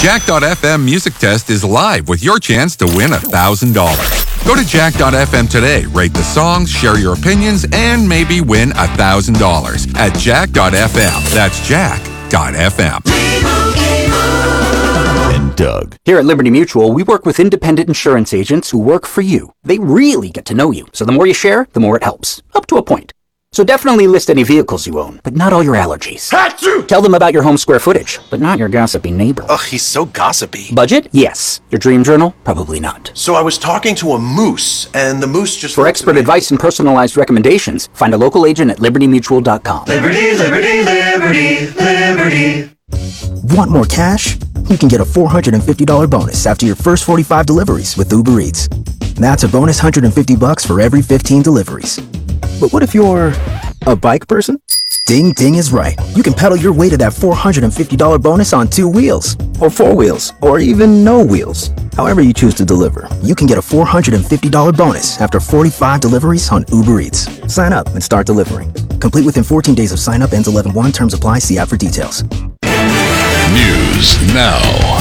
Jack.fm Music Test is live with your chance to win $1,000. Go to Jack.fm today, rate the songs, share your opinions, and maybe win $1,000 at Jack.fm. That's Jack.fm. And Doug. Here at Liberty Mutual, we work with independent insurance agents who work for you. They really get to know you, so the more you share, the more it helps. Up to a point. So definitely list any vehicles you own, but not all your allergies. Achoo! Tell them about your home square footage, but not your gossipy neighbor. Ugh, he's so gossipy. Budget? Yes. Your dream journal? Probably not. So I was talking to a moose, and the moose just... For expert advice and personalized recommendations, find a local agent at libertymutual.com. Liberty, liberty, liberty, liberty. Want more cash? You can get a $450 bonus after your first 45 deliveries with Uber Eats. That's a bonus $150 for every 15 deliveries. But what if you're a bike person? Ding Ding is right. You can pedal your way to that $450 bonus on 2 wheels, or 4 wheels, or even no wheels. However you choose to deliver, you can get a $450 bonus after 45 deliveries on Uber Eats. Sign up and start delivering. Complete within 14 days of sign up. Ends 11/1. Terms apply. See app for details. News now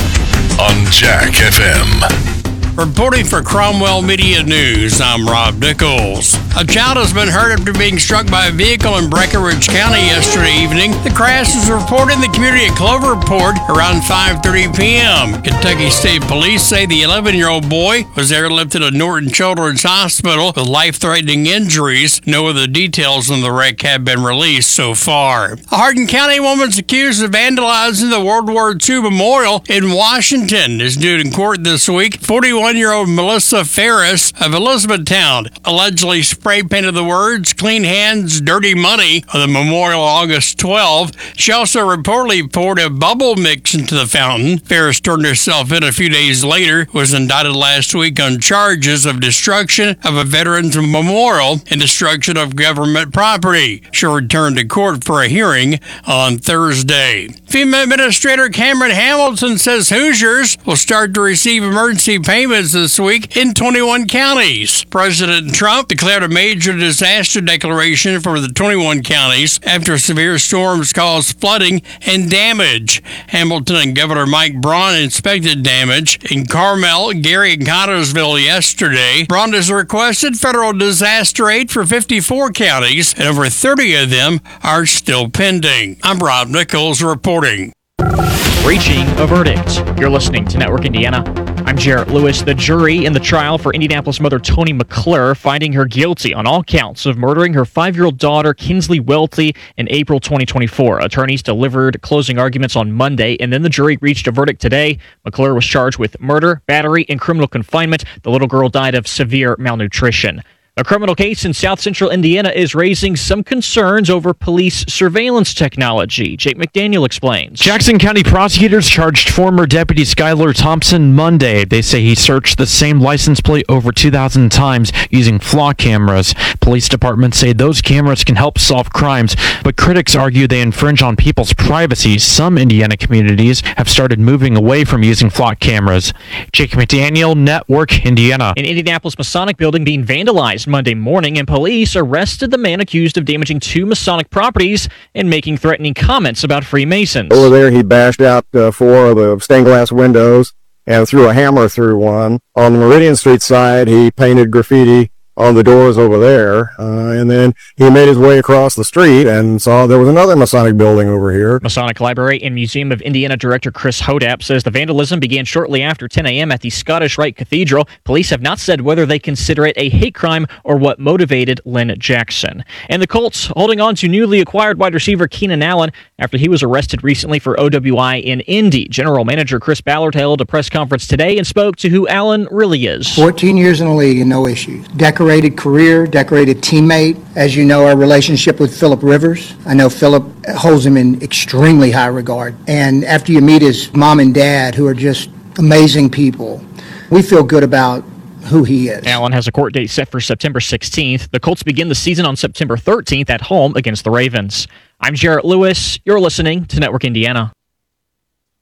on Jack FM. Reporting for Cromwell Media News, I'm Rob Nichols. A child has been hurt after being struck by a vehicle in Breckinridge County yesterday evening. The crash was reported in the community at Cloverport around 5:30 p.m. Kentucky State Police say the 11-year-old boy was airlifted to Norton Children's Hospital with life-threatening injuries. No other details on the wreck have been released so far. A Hardin County woman's accused of vandalizing the World War II memorial in Washington is due in court this week. 41-year-old Melissa Ferris of Elizabethtown allegedly spray-painted the words "Clean Hands, Dirty Money" on the memorial August 12. She also reportedly poured a bubble mix into the fountain. Ferris turned herself in a few days later, was indicted last week on charges of destruction of a veterans memorial and destruction of government property. She'll return to court for a hearing on Thursday. FEMA Administrator Cameron Hamilton says Hoosiers will start to receive emergency payments this week in 21 counties. President Trump declared a major disaster declaration for the 21 counties after severe storms caused flooding and damage. Hamilton and Governor Mike Braun inspected damage in Carmel, Gary, and Cottersville yesterday. Braun has requested federal disaster aid for 54 counties, and over 30 of them are still pending. I'm Rob Nichols reporting. Reaching a verdict. You're listening to Network Indiana. I'm Jarrett Lewis. The jury in the trial for Indianapolis mother Toni McClure finding her guilty on all counts of murdering her 5-year-old daughter Kinsley Welty in April 2024. Attorneys delivered closing arguments on Monday, and then the jury reached a verdict today. McClure was charged with murder, battery, and criminal confinement. The little girl died of severe malnutrition. A criminal case in South Central Indiana is raising some concerns over police surveillance technology. Jake McDaniel explains. Jackson County prosecutors charged former Deputy Skylar Thompson Monday. They say he searched the same license plate over 2,000 times using flock cameras. Police departments say those cameras can help solve crimes, but critics argue they infringe on people's privacy. Some Indiana communities have started moving away from using flock cameras. Jake McDaniel, Network Indiana. An Indianapolis Masonic building being vandalized Monday morning, and police arrested the man accused of damaging 2 Masonic properties and making threatening comments about Freemasons. Over there, he bashed out 4 of the stained glass windows and threw a hammer through one. On the Meridian Street side, he painted graffiti on the doors over there, and then he made his way across the street and saw there was another Masonic building over here. Masonic Library and Museum of Indiana Director Chris Hodap says the vandalism began shortly after 10 a.m. at the Scottish Rite Cathedral. Police have not said whether they consider it a hate crime or what motivated Lynn Jackson. And the Colts holding on to newly acquired wide receiver Keenan Allen after he was arrested recently for OWI in Indy. General Manager Chris Ballard held a press conference today and spoke to who Allen really is. 14 years in the league and no issues. Decorated career, decorated teammate. As you know, our relationship with Phillip Rivers, I know Phillip holds him in extremely high regard. And after you meet his mom and dad, who are just amazing people, we feel good about who he is. Allen has a court date set for September 16th. The Colts begin the season on September 13th at home against the Ravens. I'm Jarrett Lewis. You're listening to Network Indiana.